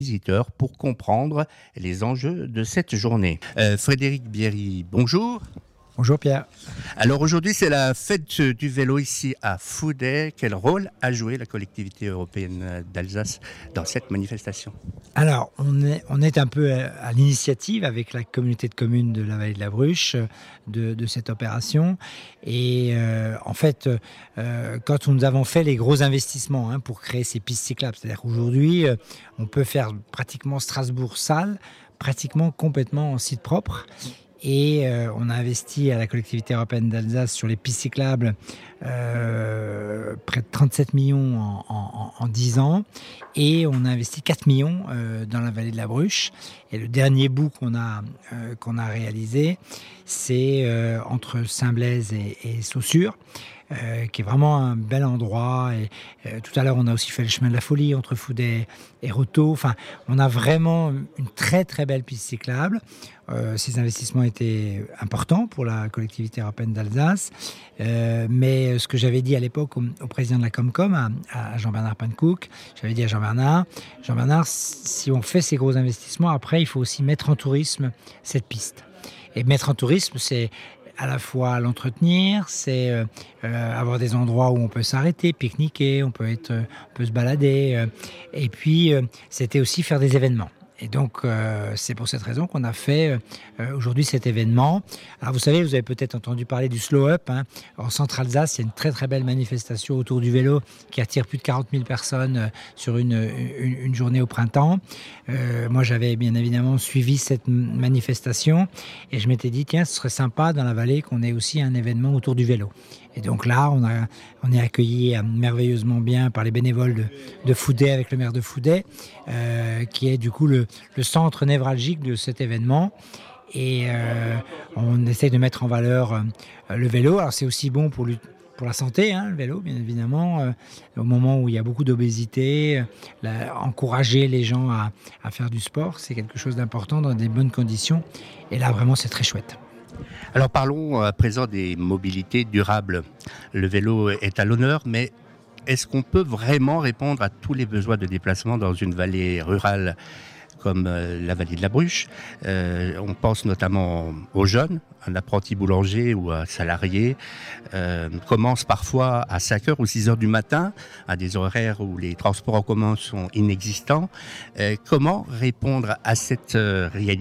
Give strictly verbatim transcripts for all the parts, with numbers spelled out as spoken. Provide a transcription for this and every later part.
visiteurs pour comprendre les enjeux de cette journée. Euh, Frédéric Bierry, bonjour. Bonjour Pierre. Alors aujourd'hui, c'est la fête du vélo ici à Fouday. Quel rôle a joué la collectivité européenne d'Alsace dans cette manifestation ? Alors, on est, on est un peu à l'initiative avec la communauté de communes de la Vallée de la Bruche de, de cette opération. Et euh, en fait, euh, quand nous avons fait les gros investissements hein, pour créer ces pistes cyclables, c'est-à-dire qu'aujourd'hui, euh, on peut faire pratiquement Strasbourg-Salles, pratiquement complètement en site propre. Et euh, on a investi à la collectivité européenne d'Alsace sur les pistes cyclables euh, près de trente-sept millions en, en, en dix ans. Et on a investi quatre millions euh, dans la vallée de la Bruche. Et le dernier bout qu'on a, euh, qu'on a réalisé, c'est euh, entre Saint-Blaise et, et Saussure. Euh, qui est vraiment un bel endroit. Et, euh, tout à l'heure, on a aussi fait le chemin de la folie entre Fouday et Roto. Enfin, on a vraiment une très très belle piste cyclable. Euh, ces investissements étaient importants pour la collectivité européenne d'Alsace. Euh, mais ce que j'avais dit à l'époque au, au président de la Comcom, à, à Jean-Bernard Pannekoek, j'avais dit à Jean-Bernard, Jean-Bernard, si on fait ces gros investissements, après, il faut aussi mettre en tourisme cette piste. Et mettre en tourisme, c'est à la fois l'entretenir, c'est euh, euh, avoir des endroits où on peut s'arrêter, pique-niquer, on peut, être, euh, on peut se balader. Euh, et puis, euh, c'était aussi faire des événements. Et donc, euh, c'est pour cette raison qu'on a fait euh, aujourd'hui cet événement. Alors, vous savez, vous avez peut-être entendu parler du Slow Up. Hein. En Centre-Alsace, il y a une très très belle manifestation autour du vélo qui attire plus de quarante mille personnes euh, sur une, une, une journée au printemps. Euh, moi, j'avais bien évidemment suivi cette manifestation et je m'étais dit, tiens, ce serait sympa dans la vallée qu'on ait aussi un événement autour du vélo. Et donc là, on, a, on est accueilli merveilleusement bien par les bénévoles de, de Fouday avec le maire de Fouday, euh, qui est du coup le, le centre névralgique de cet événement. Et euh, on essaye de mettre en valeur euh, le vélo. Alors c'est aussi bon pour, lui, pour la santé, hein, le vélo, bien évidemment. Euh, au moment où il y a beaucoup d'obésité, euh, la, encourager les gens à, à faire du sport, c'est quelque chose d'important dans des bonnes conditions. Et là, vraiment, c'est très chouette. Alors parlons à présent des mobilités durables. Le vélo est à l'honneur, mais est-ce qu'on peut vraiment répondre à tous les besoins de déplacement dans une vallée rurale comme la vallée de la Bruche ? euh, On pense notamment aux jeunes. Un apprenti boulanger ou un salarié euh, commence parfois à cinq heures ou six heures du matin, à des horaires où les transports en commun sont inexistants. Euh, comment répondre à cette euh, réalité ?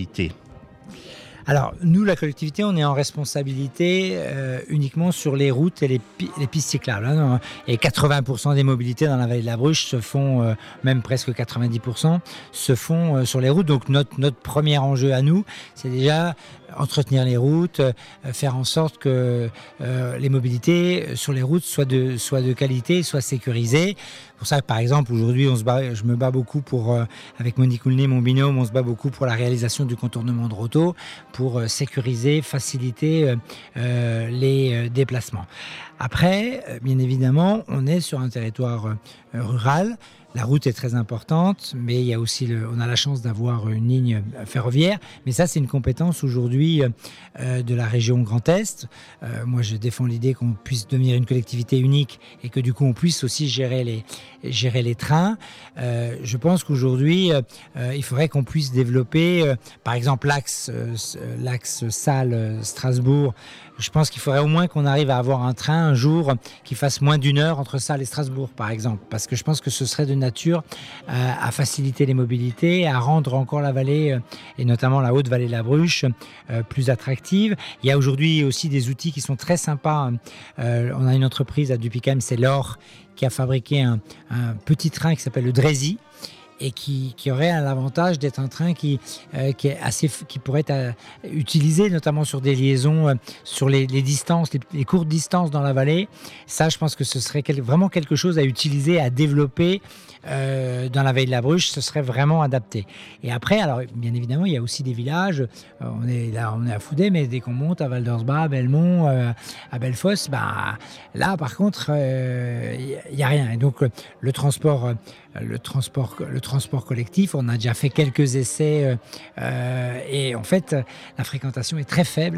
Alors, nous, la collectivité, on est en responsabilité euh, uniquement sur les routes et les, pi- les pistes cyclables. Hein, et quatre-vingts pour cent des mobilités dans la vallée de la Bruche se font, euh, même presque quatre-vingt-dix pour cent, se font euh, sur les routes. Donc, notre, notre premier enjeu à nous, c'est déjà entretenir les routes, euh, faire en sorte que euh, les mobilités sur les routes soient de, soient de qualité, soient sécurisées. Pour ça, par exemple, aujourd'hui, on se bat, je me bats beaucoup pour, euh, avec Monique Coulnay, mon binôme, on se bat beaucoup pour la réalisation du contournement de Roto, pour euh, sécuriser, faciliter euh, euh, les euh, déplacements. Après, euh, bien évidemment, on est sur un territoire euh, rural. La route est très importante, mais il y a aussi le, on a la chance d'avoir une ligne ferroviaire. Mais ça, c'est une compétence aujourd'hui euh, de la région Grand Est. Euh, moi, je défends l'idée qu'on puisse devenir une collectivité unique et que du coup, on puisse aussi gérer les, gérer les trains. Euh, je pense qu'aujourd'hui, euh, il faudrait qu'on puisse développer, euh, par exemple, l'axe, euh, l'axe Salles-Strasbourg. Je pense qu'il faudrait au moins qu'on arrive à avoir un train un jour qui fasse moins d'une heure entre Salles et Strasbourg, par exemple. Parce que je pense que ce serait de nature euh, à faciliter les mobilités, à rendre encore la vallée, euh, et notamment la haute vallée de la Bruche, euh, plus attractive. Il y a aujourd'hui aussi des outils qui sont très sympas. Euh, on a une entreprise à Dupicam, c'est l'Or, qui a fabriqué un, un petit train qui s'appelle le Drézy, et qui, qui aurait l'avantage d'être un train qui, euh, qui, est assez, qui pourrait être euh, utilisé notamment sur des liaisons, euh, sur les, les distances, les, les courtes distances dans la vallée. Ça, je pense que ce serait quel, vraiment quelque chose à utiliser, à développer euh, dans la vallée de la Bruche. Ce serait vraiment adapté. Et après, alors bien évidemment, il y a aussi des villages. Euh, on est là, on est à Fouday, mais dès qu'on monte à Val-d'Orsbach, à Belmont, euh, à Bellefosse, bah, là, par contre, il euh, n'y a rien. Et donc, le transport... Euh, Le transport, le transport collectif, on a déjà fait quelques essais euh, euh, et en fait la fréquentation est très faible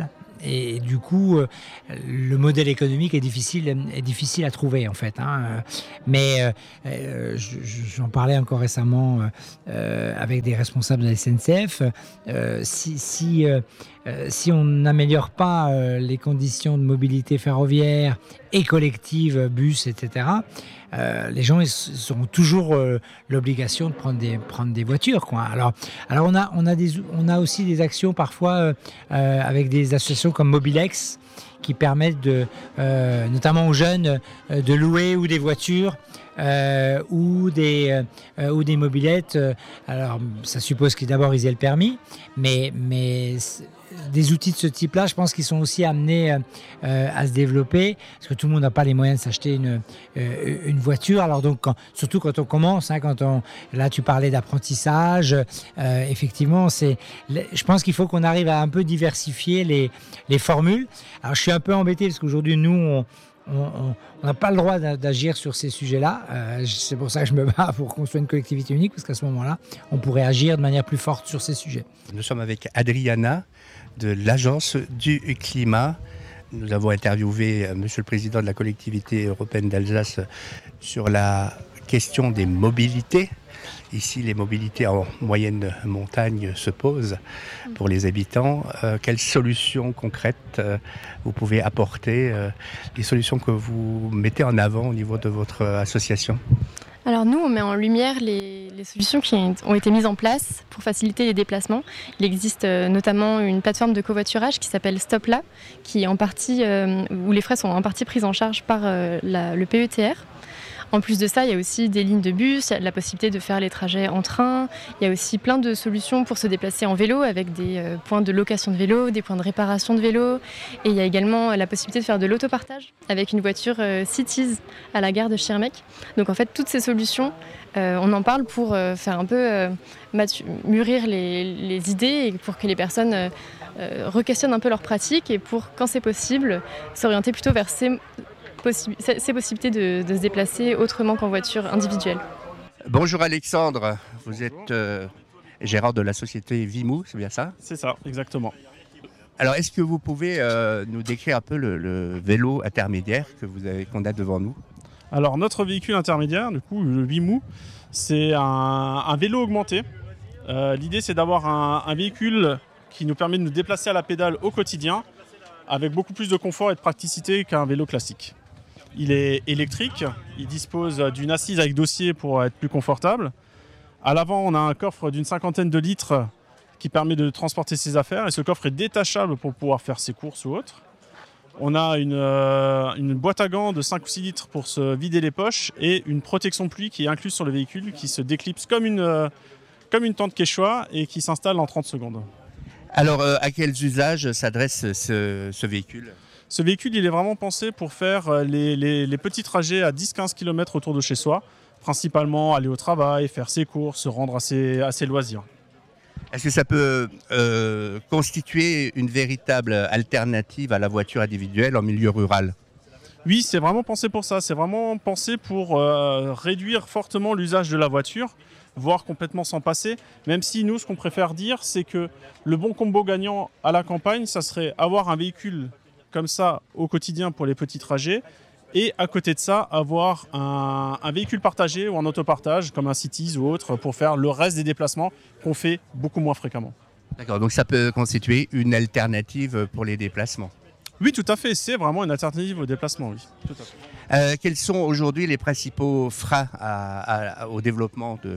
et du coup, euh, le modèle économique est difficile, est difficile à trouver en fait. Hein. Mais euh, j'en parlais encore récemment euh, avec des responsables de la S N C F. Euh, si si, euh, si on n'améliore pas euh, les conditions de mobilité ferroviaire et collective, bus, et cetera, euh, les gens ils auront toujours euh, l'obligation de prendre des, prendre des voitures, quoi. Alors, alors on, a, on, a des, on a aussi des actions parfois euh, euh, avec des associations comme Mobilex qui permettent, de, euh, notamment aux jeunes, euh, de louer ou des voitures euh, ou, des, euh, ou des mobylettes. Alors, ça suppose qu'ils d'abord ils aient le permis, mais, mais des outils de ce type-là, je pense qu'ils sont aussi amenés euh, à se développer, parce que tout le monde n'a pas les moyens de s'acheter une, euh, une voiture. Alors donc, quand, surtout quand on commence, hein, quand on, là tu parlais d'apprentissage, euh, effectivement, c'est, je pense qu'il faut qu'on arrive à un peu diversifier les, les formules. Alors je suis un peu embêté parce qu'aujourd'hui, nous, on on n'a pas le droit d'agir sur ces sujets-là. Euh, c'est pour ça que je me bats pour qu'on soit une collectivité unique, parce qu'à ce moment-là, on pourrait agir de manière plus forte sur ces sujets. Nous sommes avec Adriana de l'Agence du climat. Nous avons interviewé M. le Président de la collectivité européenne d'Alsace sur la question des mobilités. Ici, les mobilités en moyenne montagne se posent pour les habitants. Euh, quelles solutions concrètes euh, vous pouvez apporter, euh, les solutions que vous mettez en avant au niveau de votre association? Alors nous, on met en lumière les, les solutions qui ont été mises en place pour faciliter les déplacements. Il existe euh, notamment une plateforme de covoiturage qui s'appelle Stopla, qui est en partie, euh, où les frais sont en partie pris en charge par euh, la, le P E T R. En plus de ça, il y a aussi des lignes de bus, il y a la possibilité de faire les trajets en train. Il y a aussi plein de solutions pour se déplacer en vélo avec des euh, points de location de vélo, des points de réparation de vélo. Et il y a également la possibilité de faire de l'autopartage avec une voiture euh, Cities à la gare de Schirmeck. Donc en fait, toutes ces solutions, euh, on en parle pour euh, faire un peu euh, matu- mûrir les, les idées et pour que les personnes euh, euh, requestionnent un peu leurs pratiques et pour, quand c'est possible, s'orienter plutôt vers ces Possi- ces possibilités de, de se déplacer autrement qu'en voiture individuelle. Bonjour Alexandre, vous êtes euh, gérant de la société Vimou, c'est bien ça? C'est ça, exactement. Alors est-ce que vous pouvez euh, nous décrire un peu le, le vélo intermédiaire que vous avez, qu'on a devant nous? Alors notre véhicule intermédiaire, du coup le Vimou, c'est un, un vélo augmenté. Euh, l'idée c'est d'avoir un, un véhicule qui nous permet de nous déplacer à la pédale au quotidien avec beaucoup plus de confort et de praticité qu'un vélo classique. Il est électrique, il dispose d'une assise avec dossier pour être plus confortable. À l'avant, on a un coffre d'une cinquantaine de litres qui permet de transporter ses affaires et ce coffre est détachable pour pouvoir faire ses courses ou autres. On a une, euh, une boîte à gants de cinq ou six litres pour se vider les poches et une protection pluie qui est incluse sur le véhicule qui se déclipse comme une, euh, comme une tente Quechua et qui s'installe en trente secondes. Alors euh, à quels usages s'adresse ce, ce véhicule? Ce véhicule, il est vraiment pensé pour faire les, les, les petits trajets à dix à quinze kilomètres autour de chez soi, principalement aller au travail, faire ses courses, se rendre à ses, à ses loisirs. Est-ce que ça peut euh, constituer une véritable alternative à la voiture individuelle en milieu rural? Oui, c'est vraiment pensé pour ça. C'est vraiment pensé pour euh, réduire fortement l'usage de la voiture, voire complètement s'en passer. Même si nous, ce qu'on préfère dire, c'est que le bon combo gagnant à la campagne, ça serait avoir un véhicule comme ça au quotidien pour les petits trajets et à côté de ça avoir un, un véhicule partagé ou un autopartage comme un Cities ou autre pour faire le reste des déplacements qu'on fait beaucoup moins fréquemment. D'accord, donc ça peut constituer une alternative pour les déplacements. Oui, tout à fait, c'est vraiment une alternative au déplacement, oui. Tout à fait. Euh, quels sont aujourd'hui les principaux freins à, à, au développement de,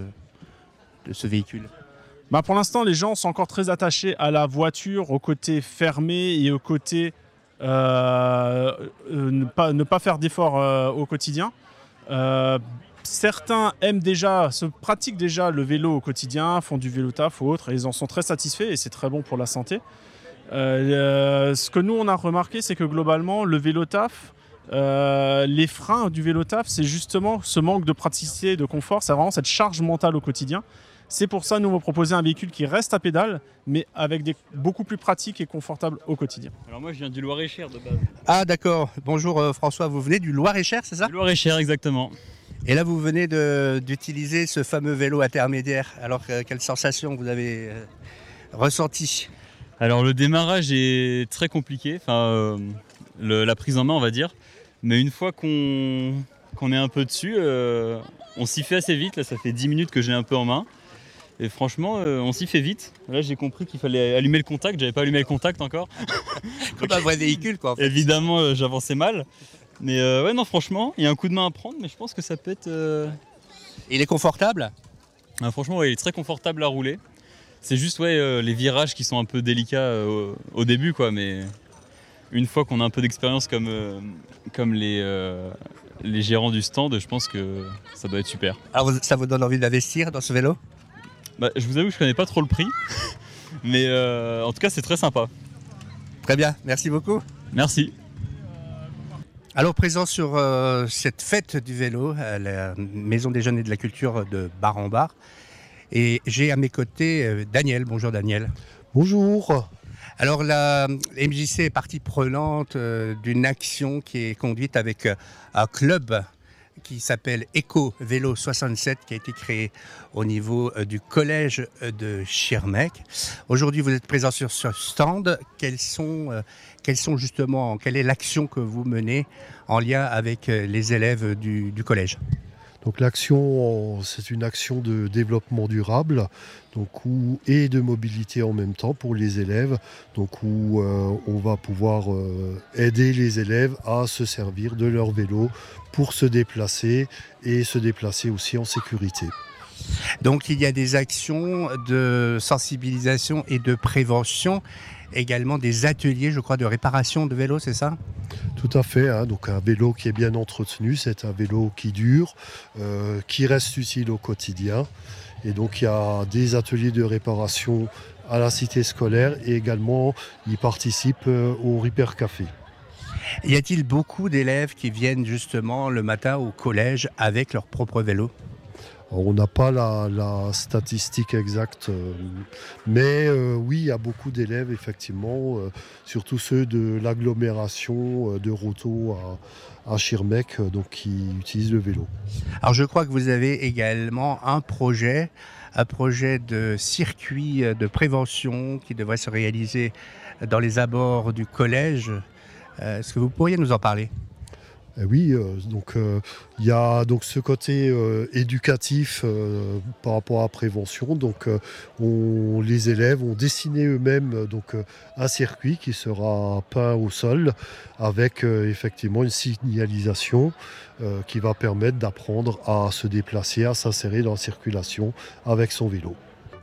de ce véhicule? Bah pour l'instant, les gens sont encore très attachés à la voiture, au côté fermé et au côté Euh, euh, ne, pas, ne pas faire d'efforts euh, au quotidien. Euh, certains aiment déjà, se pratiquent déjà le vélo au quotidien, font du vélo taf ou autre, et ils en sont très satisfaits et c'est très bon pour la santé. Euh, euh, ce que nous on a remarqué, c'est que globalement le vélo taf, euh, les freins du vélo taf, c'est justement ce manque de praticité et de confort, c'est vraiment cette charge mentale au quotidien. C'est pour ça que nous avons proposé un véhicule qui reste à pédale, mais avec des beaucoup plus pratique et confortable au quotidien. Alors moi je viens du Loir-et-Cher de base. Ah d'accord, bonjour euh, François, vous venez du Loir-et-Cher, c'est ça? Du Loir-et-Cher, exactement. Et là vous venez de, d'utiliser ce fameux vélo intermédiaire, alors euh, quelle sensation vous avez euh, ressentie? Alors le démarrage est très compliqué, enfin, euh, le- la prise en main on va dire, mais une fois qu'on qu'on est un peu dessus, euh, on s'y fait assez vite. Là ça fait dix minutes que j'ai un peu en main et franchement euh, on s'y fait vite. Là j'ai compris qu'il fallait allumer le contact, j'avais pas allumé le contact encore. Comme un vrai véhicule, quoi. En fait. Évidemment euh, j'avançais mal, mais euh, ouais non franchement il y a un coup de main à prendre, mais je pense que ça peut être... euh, Il est confortable? ah, franchement ouais, il est très confortable à rouler. C'est juste ouais, euh, les virages qui sont un peu délicats euh, au, au début, quoi, mais une fois qu'on a un peu d'expérience comme, euh, comme les, euh, les gérants du stand, je pense que ça doit être super. Alors, ça vous donne envie d'investir dans ce vélo? Bah, je vous avoue que je connais pas trop le prix, mais euh, en tout cas c'est très sympa. Très bien, merci beaucoup. Merci. Alors, présent sur euh, cette fête du vélo à la Maison des Jeunes et de la Culture de Bar-en-Bar. Et j'ai à mes côtés euh, Daniel. Bonjour Daniel. Bonjour. Alors la M J C est partie prenante euh, d'une action qui est conduite avec euh, un club qui s'appelle Eco Vélo soixante-sept qui a été créé au niveau euh, du collège de Schirmeck. Aujourd'hui vous êtes présent sur ce stand. Quels sont, euh, quels sont justement, quelle est l'action que vous menez en lien avec euh, les élèves du, du collège? Donc l'action, c'est une action de développement durable, donc où, et de mobilité en même temps pour les élèves, donc où euh, on va pouvoir euh, aider les élèves à se servir de leur vélo pour se déplacer et se déplacer aussi en sécurité. Donc il y a des actions de sensibilisation et de prévention, également des ateliers, je crois, de réparation de vélos, c'est ça? Tout à fait, hein. Donc un vélo qui est bien entretenu, c'est un vélo qui dure, euh, qui reste utile au quotidien. Et donc il y a des ateliers de réparation à la cité scolaire et également ils participent euh, au Repair Café. Y a-t-il beaucoup d'élèves qui viennent justement le matin au collège avec leur propre vélo? Alors, on n'a pas la, la statistique exacte, euh, mais euh, oui, il y a beaucoup d'élèves, effectivement, euh, surtout ceux de l'agglomération euh, de Roto à, à Schirmeck, euh, donc, qui utilisent le vélo. Alors je crois que vous avez également un projet, un projet de circuit de prévention qui devrait se réaliser dans les abords du collège. Euh, Est-ce que vous pourriez nous en parler? Eh oui, euh, donc euh, il y a donc ce côté euh, éducatif euh, par rapport à la prévention. Donc euh, on, les élèves ont dessiné eux-mêmes euh, donc euh, un circuit qui sera peint au sol avec euh, effectivement une signalisation euh, qui va permettre d'apprendre à se déplacer, à s'insérer dans la circulation avec son vélo.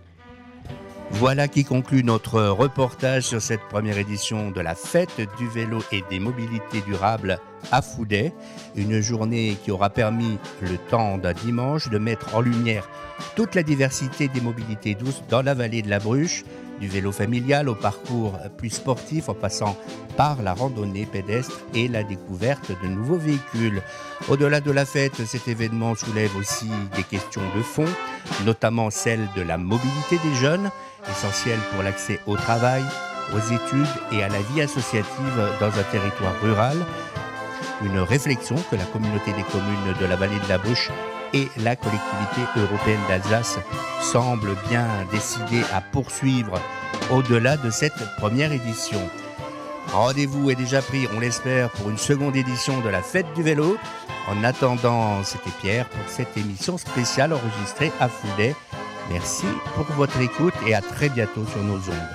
Voilà qui conclut notre reportage sur cette première édition de la fête du vélo et des mobilités durables à Fouday. Une journée qui aura permis, le temps d'un dimanche, de mettre en lumière toute la diversité des mobilités douces dans la vallée de la Bruche, du vélo familial au parcours plus sportif en passant par la randonnée pédestre et la découverte de nouveaux véhicules. Au-delà de la fête, cet événement soulève aussi des questions de fond, notamment celle de la mobilité des jeunes, essentielle pour l'accès au travail, aux études et à la vie associative dans un territoire rural. Une réflexion que la communauté des communes de la vallée de la Bruche et la collectivité européenne d'Alsace semblent bien décidées à poursuivre au-delà de cette première édition. Rendez-vous est déjà pris, on l'espère, pour une seconde édition de la Fête du vélo. En attendant, c'était Pierre pour cette émission spéciale enregistrée à Fouday. Merci pour votre écoute et à très bientôt sur nos ondes.